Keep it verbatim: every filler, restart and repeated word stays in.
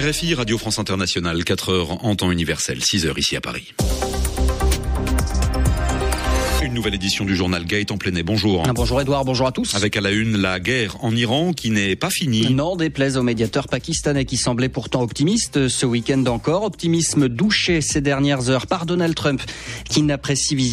R F I, Radio France Internationale, quatre heures en temps universel, six heures ici à Paris. Une nouvelle édition du journal Gaëtan Plenet, bonjour. Bonjour Edouard, bonjour à tous. Avec à la une, la guerre en Iran qui n'est pas finie. Non, déplaise au médiateur pakistanais qui semblait pourtant optimiste ce week-end encore. Optimisme douché ces dernières heures par Donald Trump qui n'apprécie visiblement